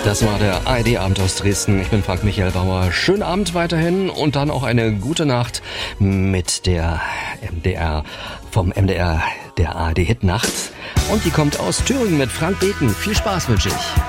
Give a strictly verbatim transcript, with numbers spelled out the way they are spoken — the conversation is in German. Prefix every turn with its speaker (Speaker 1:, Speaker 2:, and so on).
Speaker 1: Das war der A R D-Abend aus Dresden. Ich bin Frank Michael Bauer. Schönen Abend weiterhin und dann auch eine gute Nacht mit der M D R, vom M D R, der A R D-Hit-Nacht. Und die kommt aus Thüringen mit Frank Beten. Viel Spaß wünsche ich.